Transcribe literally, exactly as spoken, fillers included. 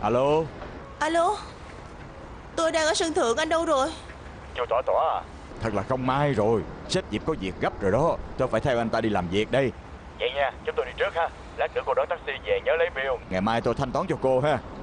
Alo. Alo. Tôi đang ở sân thượng, anh đâu rồi? Vô tỏa tỏa à? Thật là không may rồi. Sếp Diệp có việc gấp rồi đó. Tôi phải theo anh ta đi làm việc đây. Vậy nha, chúng tôi đi trước ha. Lát nữa cô đón taxi về nhớ lấy bill. Ngày mai tôi thanh toán cho cô ha.